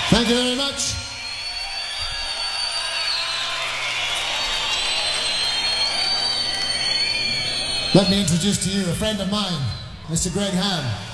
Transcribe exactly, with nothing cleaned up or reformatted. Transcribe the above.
Thank you very much. Let me introduce to you a friend of mine, Mister Greg Ham.